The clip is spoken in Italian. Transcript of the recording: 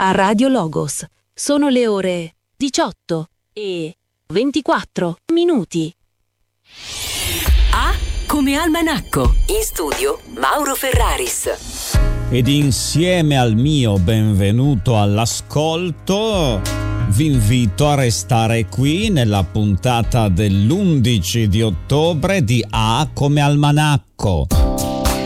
a Radio Logos. Sono le ore 18:24. A come almanacco. In studio Mauro Ferraris. Ed insieme al mio benvenuto all'ascolto vi invito a restare qui nella puntata dell'11 di ottobre di A come almanacco.